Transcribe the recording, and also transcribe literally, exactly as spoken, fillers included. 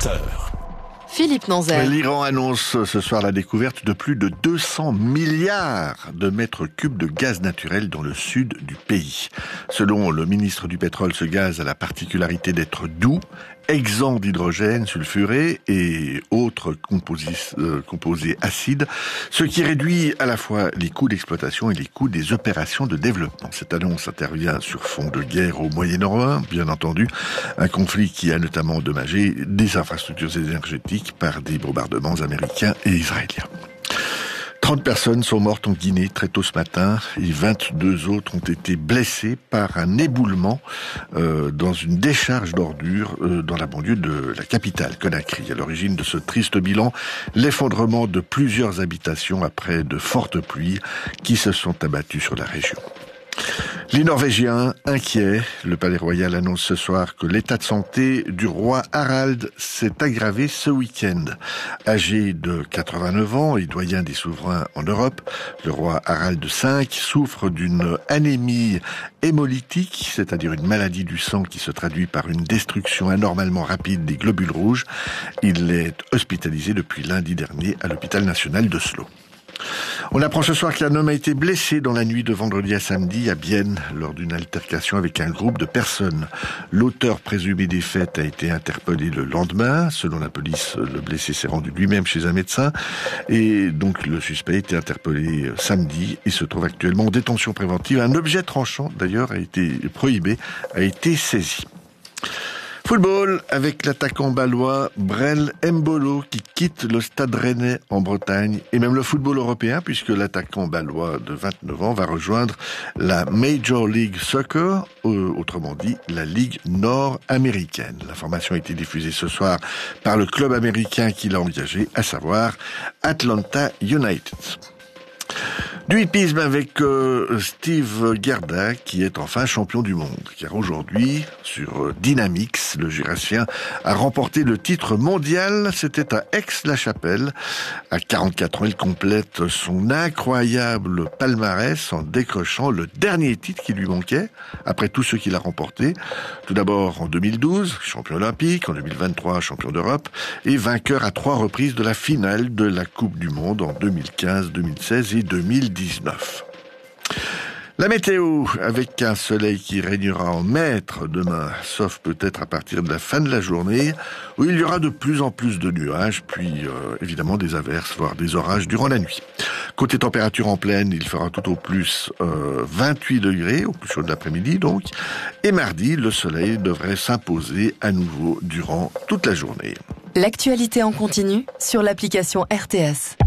vingt heures. Philippe Nanzer. L'Iran annonce ce soir la découverte de plus de deux cents milliards de mètres cubes de gaz naturel dans le sud du pays. Selon le ministre du Pétrole, ce gaz a la particularité d'être doux, exempt d'hydrogène sulfuré et autres composés, euh, composés acides, ce qui réduit à la fois les coûts d'exploitation et les coûts des opérations de développement. Cette annonce intervient sur fond de guerre au Moyen-Orient, bien entendu, un conflit qui a notamment endommagé des infrastructures énergétiques par des bombardements américains et israéliens. trente personnes sont mortes en Guinée très tôt ce matin et vingt-deux autres ont été blessées par un éboulement euh, dans une décharge d'ordures euh, dans la banlieue de la capitale, Conakry. À l'origine de ce triste bilan, l'effondrement de plusieurs habitations après de fortes pluies qui se sont abattues sur la région. Les Norvégiens, inquiets, le Palais Royal annonce ce soir que l'état de santé du roi Harald s'est aggravé ce week-end. Âgé de quatre-vingt-neuf ans et doyen des souverains en Europe, le roi Harald cinq souffre d'une anémie hémolytique, c'est-à-dire une maladie du sang qui se traduit par une destruction anormalement rapide des globules rouges. Il est hospitalisé depuis lundi dernier à l'hôpital national d'Oslo. On apprend ce soir qu'un homme a été blessé dans la nuit de vendredi à samedi à Bienne lors d'une altercation avec un groupe de personnes. L'auteur présumé des faits a été interpellé le lendemain. Selon la police, le blessé s'est rendu lui-même chez un médecin et donc le suspect a été interpellé samedi. Il se trouve actuellement en détention préventive. Un objet tranchant, d'ailleurs, a été prohibé, a été saisi. Football avec l'attaquant bâlois Brel Embolo qui quitte le Stade Rennais en Bretagne et même le football européen puisque l'attaquant bâlois de vingt-neuf ans va rejoindre la Major League Soccer, euh, autrement dit la Ligue nord-américaine. L'information a été diffusée ce soir par le club américain qui l'a engagé, à savoir Atlanta United. Du hippisme avec euh, Steve Gerda qui est enfin champion du monde. Car aujourd'hui, sur euh, Dynamix, le Jurassien a remporté le titre mondial. C'était à Aix-la-Chapelle. À quarante-quatre ans, il complète son incroyable palmarès en décrochant le dernier titre qui lui manquait, après tout ce qu'il a remporté. Tout d'abord en deux mille douze, champion olympique, en deux mille vingt-trois, champion d'Europe, et vainqueur à trois reprises de la finale de la Coupe du Monde en deux mille quinze, deux mille seize et deux mille dix-neuf. La météo, avec un soleil qui régnera en maître demain, sauf peut-être à partir de la fin de la journée, où il y aura de plus en plus de nuages, puis euh, évidemment des averses, voire des orages durant la nuit. Côté température en pleine, il fera tout au plus euh, vingt-huit degrés, au plus chaud de l'après-midi donc, et mardi, le soleil devrait s'imposer à nouveau durant toute la journée. L'actualité en continu sur l'application R T S.